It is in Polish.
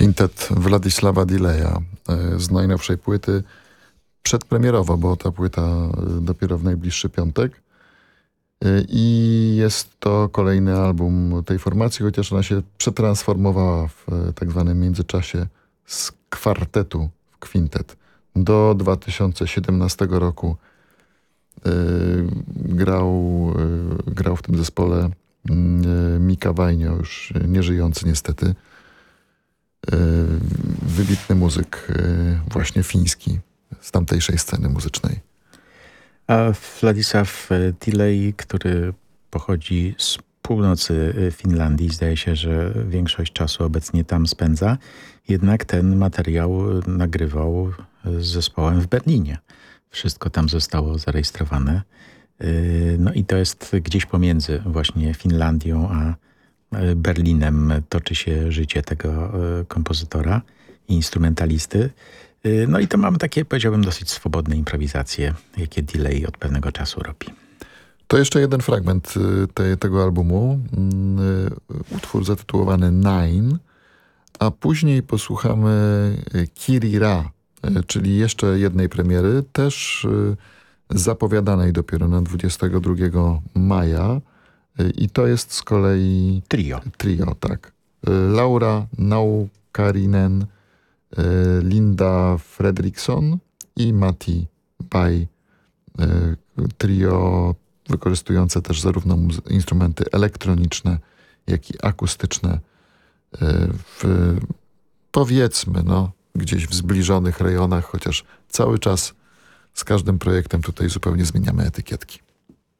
Kwintet Władysława Dileja z najnowszej płyty, przedpremierowo, bo ta płyta dopiero w najbliższy piątek. I jest to kolejny album tej formacji, chociaż ona się przetransformowała w tak zwanym międzyczasie z kwartetu w kwintet. Do 2017 roku grał w tym zespole Mika Wajnio, już nieżyjący niestety. Wybitny muzyk, właśnie fiński, z tamtejszej sceny muzycznej. A Władysław Dilej, który pochodzi z północy Finlandii, zdaje się, że większość czasu obecnie tam spędza, jednak ten materiał nagrywał z zespołem w Berlinie. Wszystko tam zostało zarejestrowane. No i to jest gdzieś pomiędzy właśnie Finlandią a Berlinem toczy się życie tego kompozytora i instrumentalisty. No i to mamy takie, powiedziałbym, dosyć swobodne improwizacje, jakie Dilej od pewnego czasu robi. To jeszcze jeden fragment tego albumu, utwór zatytułowany Nine, a później posłuchamy Kiri Ra, czyli jeszcze jednej premiery, też zapowiadanej dopiero na 22 maja. I to jest z kolei trio, tak. Laura Naukarinen, Linda Fredriksson i Matti Bai. Trio wykorzystujące też zarówno instrumenty elektroniczne, jak i akustyczne w, powiedzmy, gdzieś w zbliżonych rejonach, chociaż cały czas z każdym projektem tutaj zupełnie zmieniamy etykietki.